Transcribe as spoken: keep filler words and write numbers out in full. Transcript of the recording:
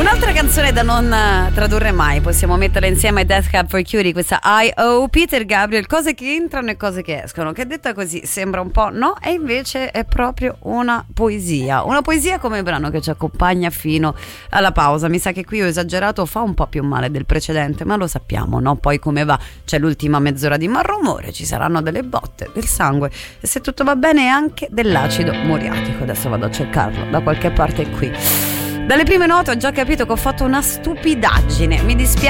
Un'altra canzone da non tradurre mai, possiamo metterla insieme a Death Cab for Cutie, questa I O Peter Gabriel, cose che entrano e cose che escono, che detta così sembra un po' no, e invece è proprio una poesia, una poesia come il brano che ci accompagna fino alla pausa. Mi sa che qui ho esagerato, fa un po' più male del precedente, ma lo sappiamo, no? Poi come va? C'è l'ultima mezz'ora di malrumore, ci saranno delle botte, del sangue e se tutto va bene anche dell'acido muriatico. Adesso vado a cercarlo da qualche parte qui. Dalle prime note ho già capito che ho fatto una stupidaggine, mi dispiace.